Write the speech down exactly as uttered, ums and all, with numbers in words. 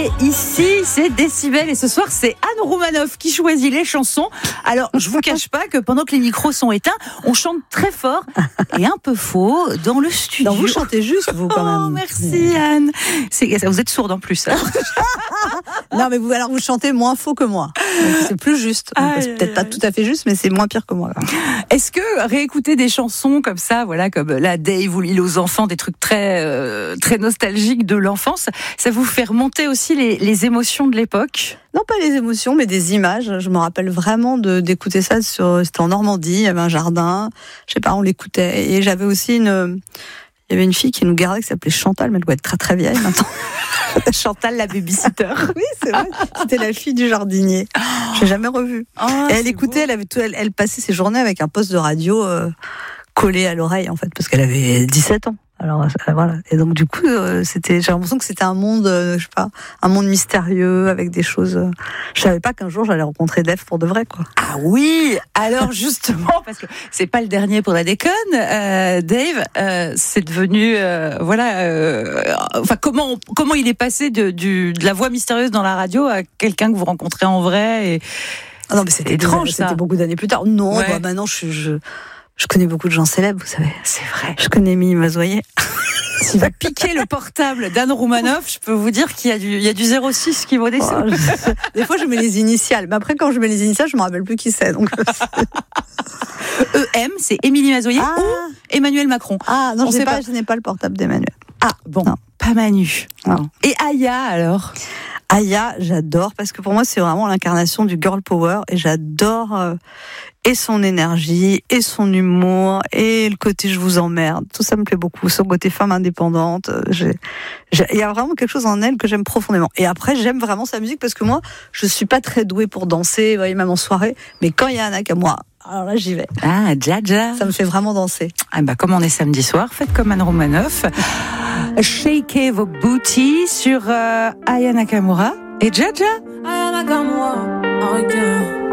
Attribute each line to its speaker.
Speaker 1: Et ici, c'est Décibel. Et ce soir, c'est Anne Roumanoff qui choisit les chansons. Alors, je vous cache pas que pendant que les micros sont éteints, on chante très fort et un peu faux dans le studio.
Speaker 2: Non, vous chantez juste, vous, quand même.
Speaker 1: Oh, merci Anne. C'est, vous êtes sourde en plus. Hein.
Speaker 2: Non, mais vous, alors vous chantez moins faux que moi. Donc, c'est plus juste.
Speaker 1: Ah,
Speaker 2: c'est peut-être pas tout à fait juste, mais c'est moins pire que moi.
Speaker 1: Est-ce que réécouter des chansons comme ça, voilà, comme la Dave ou l'île aux enfants, des trucs très, euh, très nostalgiques de l'enfance, ça vous fait remonter aussi les, les émotions de l'époque?
Speaker 2: Non, pas les émotions, mais des images. Je me rappelle vraiment de, d'écouter ça sur, c'était en Normandie, il y avait un jardin, je sais pas, on l'écoutait. Et j'avais aussi une, il y avait une fille qui nous gardait qui s'appelait Chantal, mais elle doit être très très vieille maintenant.
Speaker 1: Chantal, la babysitter.
Speaker 2: Oui, c'est vrai. C'était la fille du jardinier. Je l'ai jamais revue. Oh, et elle écoutait, elle, avait tout, elle, elle passait ses journées avec un poste de radio euh, collé à l'oreille, en fait, parce qu'elle avait dix-sept ans. Alors euh, voilà. Et donc du coup, euh, c'était, j'ai l'impression que c'était un monde, euh, je sais pas, un monde mystérieux avec des choses. Euh, je savais pas qu'un jour j'allais rencontrer Dave pour de vrai, quoi.
Speaker 1: Ah oui. Alors justement, parce que c'est pas le dernier pour la déconne, euh, Dave, euh, c'est devenu, euh, voilà, euh, enfin comment on, comment il est passé de, du, de la voix mystérieuse dans la radio à quelqu'un que vous rencontrez en vrai et...
Speaker 2: Ah non, mais c'était étrange, ça. C'était beaucoup d'années plus tard. Non,
Speaker 1: ouais.
Speaker 2: bah maintenant je, je Je connais beaucoup de gens célèbres, vous savez.
Speaker 1: C'est vrai.
Speaker 2: Je connais Mimi Mazoyer.
Speaker 1: Si vous piquez le portable d'Anne Roumanoff, je peux vous dire qu'il y a du, il y a du zéro six qui vaut des sous.
Speaker 2: Oh, je... Des fois, je mets les initiales. Mais après, quand je mets les initiales, je me rappelle plus qui c'est. Donc...
Speaker 1: E M, c'est Émilie Mazoyer ah. ou Emmanuel Macron.
Speaker 2: Ah, non,
Speaker 1: On
Speaker 2: je, n'ai
Speaker 1: pas,
Speaker 2: pas, je n'ai pas le portable d'Emmanuel.
Speaker 1: Ah, bon. Non. Pas Manu. Non. Et Aya, alors?
Speaker 2: Aya, j'adore, parce que pour moi, c'est vraiment l'incarnation du girl power, et j'adore euh, et son énergie, et son humour, et le côté je vous emmerde. Tout ça me plaît beaucoup. Son côté femme indépendante, j'ai, j'ai, il y a vraiment quelque chose en elle que j'aime profondément. Et après, j'aime vraiment sa musique, parce que moi, je suis pas très douée pour danser, vous voyez, même en soirée, mais quand il y a un Nakamura, alors là, j'y vais.
Speaker 1: Ah, Jaja.
Speaker 2: Ça me fait vraiment danser.
Speaker 1: Ah bah, comme on est samedi soir, faites comme Anne Roumanoff. Shakez vos booties sur euh, Aya Nakamura et Jaja.
Speaker 3: Aya Nakamura, oh yeah.